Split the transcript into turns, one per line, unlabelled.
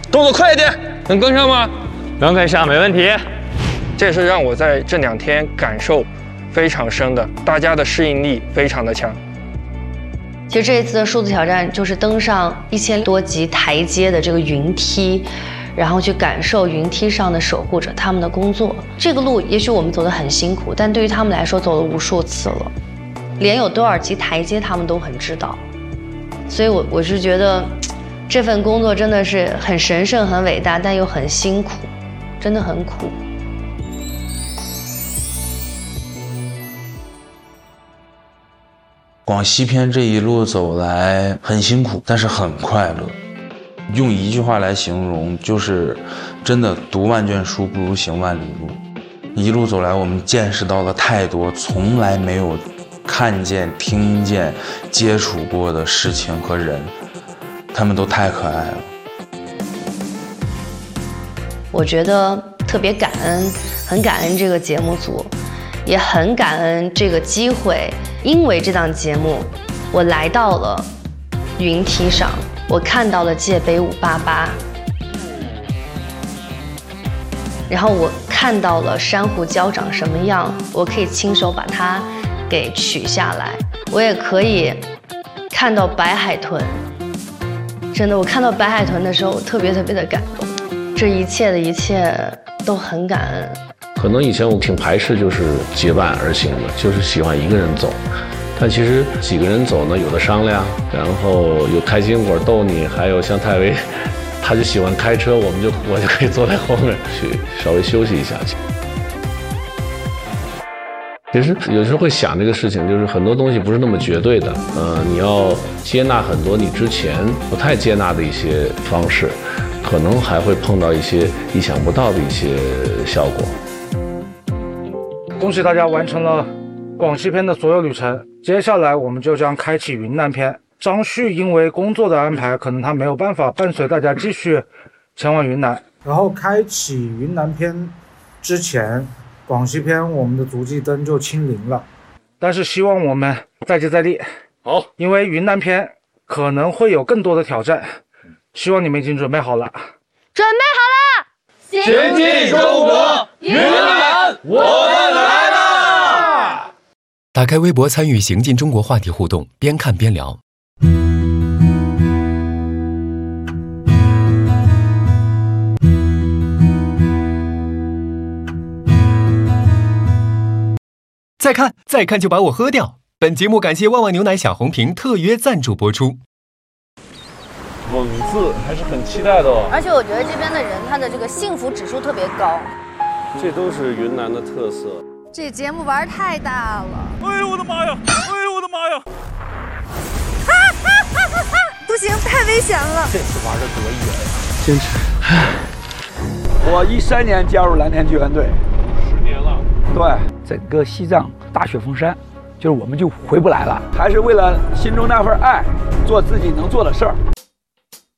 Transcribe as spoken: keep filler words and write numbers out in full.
动作快一点，
能跟上吗？能跟上，没问题。
这是让我在这两天感受非常深的，大家的适应力非常的强。
其实这一次的数字挑战就是登上一千多级台阶的这个云梯，然后去感受云梯上的守护者他们的工作。这个路也许我们走得很辛苦，但对于他们来说走了无数次了，连有多少级台阶他们都很知道。所以我我是觉得这份工作真的是很神圣、很伟大，但又很辛苦，真的很苦。
广西篇这一路走来很辛苦，但是很快乐。用一句话来形容，就是真的读万卷书不如行万里路。一路走来，我们见识到了太多从来没有看见、听见、接触过的事情和人，他们都太可爱了。
我觉得特别感恩，很感恩这个节目组，也很感恩这个机会。因为这档节目，我来到了云梯上，我看到了界北五八八，然后我看到了珊瑚礁长什么样，我可以亲手把它给取下来，我也可以看到白海豚。真的，我看到白海豚的时候，我特别特别的感动。这一切的一切都很感恩。
可能以前我挺排斥就是结伴而行的，就是喜欢一个人走。但其实几个人走呢，有的商量，然后有开心果逗你，还有像泰维，他就喜欢开车，我们就我就可以坐在后面去稍微休息一下去。其实有时候会想这个事情，就是很多东西不是那么绝对的，呃，你要接纳很多你之前不太接纳的一些方式，可能还会碰到一些意想不到的一些效果。
恭喜大家完成了广西篇的所有旅程，接下来我们就将开启云南篇。张旭因为工作的安排，可能他没有办法伴随大家继续前往云南。然后开启云南篇之前，广西篇我们的足迹灯就清零了，但是希望我们再接再厉。
好，
因为云南篇可能会有更多的挑战，希望你们已经准备好了。
准备好了，
行进中国，云南，我们来啦！
打开微博参与行进中国话题互动，边看边聊。再看，再看就把我喝掉。本节目感谢万万牛奶小红瓶特约赞助播出。
文字还是很期待的哦，
而且我觉得这边的人他的这个幸福指数特别高，
这都是云南的特色。
这节目玩太大了！
哎呦我的妈呀！哎呦我的妈呀！
啊啊啊啊啊！不行，太危险了！
这次玩的多野呀！
坚持。
我一三年加入蓝天救援队，
十年了。
对，整个西藏大雪封山，就是我们就回不来了，还是为了心中那份爱，做自己能做的事儿。